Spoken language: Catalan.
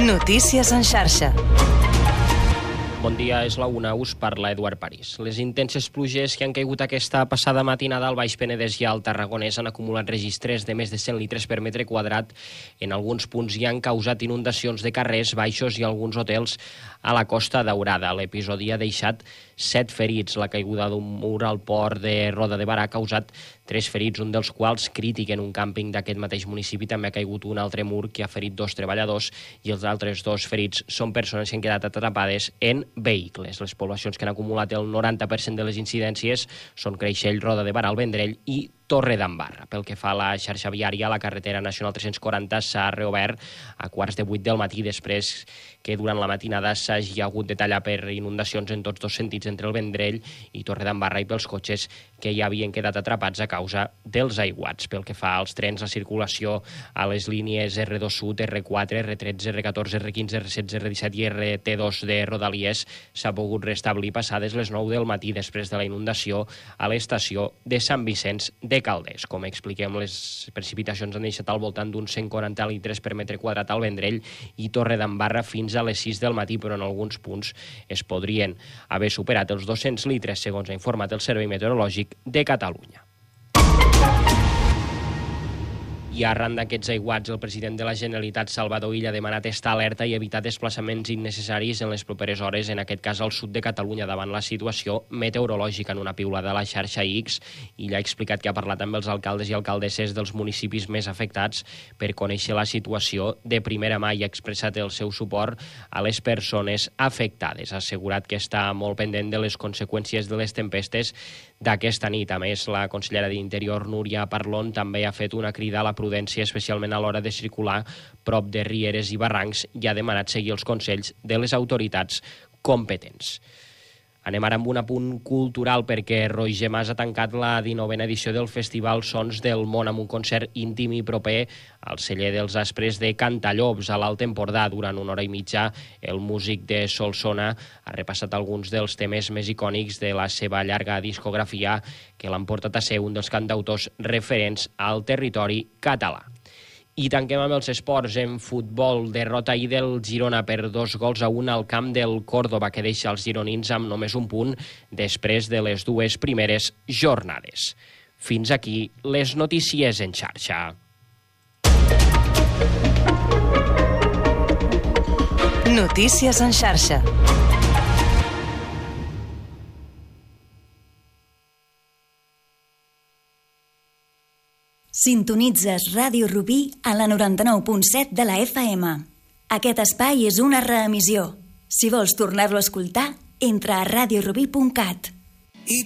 Notícies en xarxa. Bon dia, és la 1, us parla Eduard París. Les intenses pluges que han caigut aquesta passada matinada al Baix Penedès i al Tarragonès han acumulat registres de més de 100 litres per metre quadrat en alguns punts i han causat inundacions de carrers, baixos i alguns hotels a la Costa Daurada. L'episodi ha deixat 7 ferits. La caiguda d'un mur al port de Roda de Barà ha causat 3 ferits, un dels quals crític en un càmping d'aquest mateix municipi. També ha caigut un altre mur que ha ferit 2 treballadors i els altres 2 ferits són persones que han quedat atrapades en vehicles. Les poblacions que han acumulat el 90% de les incidències són Creixell, Roda de Barà, el Vendrell i Torredembarra. Pel que fa a la xarxa viària, la carretera nacional 340 s'ha reobert a 7:15 del matí després que durant la matinada s'hagi hagut de tallar per inundacions en tots dos sentits entre el Vendrell i Torredembarra i pels cotxes que ja havien quedat atrapats a causa dels aiguats. Pel que fa als trens, la circulació a les línies R2 Sud, R4, R13, R14, R15, R16, R17 i RT2 de Rodalies s'ha pogut restablir passades les 9 del matí després de la inundació a l'estació de Sant Vicenç de Calders. Com expliquem, les precipitacions han deixat al voltant d'uns 140 litres per metre quadrat al Vendrell i Torredembarra fins a les 6 del matí, però en alguns punts es podrien haver superat els 200 litres, segons ha informat el Servei Meteorològic de Catalunya. I arran d'aquests aiguats, el president de la Generalitat, Salvador Illa, ha demanat estar alerta i evitar desplaçaments innecessaris en les properes hores, en aquest cas al sud de Catalunya, davant la situació meteorològica. En una piulada a la xarxa X, Illa ha explicat que ha parlat amb els alcaldes i alcaldesses dels municipis més afectats per conèixer la situació de primera mà i ha expressat el seu suport a les persones afectades. Ha assegurat que està molt pendent de les conseqüències de les tempestes d'aquesta nit. A més, la consellera d'Interior, Núria Parlon, també ha fet una crida a la prudència, especialment a l'hora de circular prop de rieres i barrancs, i ha demanat seguir els consells de les autoritats competents. Anem ara amb un apunt cultural, perquè Roger Mas ha tancat la 19a edició del Festival Sons del Món amb un concert íntim i proper al celler dels Aspres de Cantallops, a l'Alt Empordà. Durant 1 hora i mitja, el músic de Solsona ha repassat alguns dels temes més icònics de la seva llarga discografia, que l'han portat a ser un dels cantautors referents al territori català. I tanquem amb els esports. En futbol, derrota ahir del Girona per 2-1 al camp del Córdoba, que deixa els gironins amb només un punt després de les 2 primeres jornades. Fins aquí les notícies en xarxa. Notícies en xarxa. Sintonitzes Ràdio Rubí a la 99.7 de la FM. Aquest espai és una reemissió. Si vols tornar-lo a escoltar, entra a radiorubí.cat.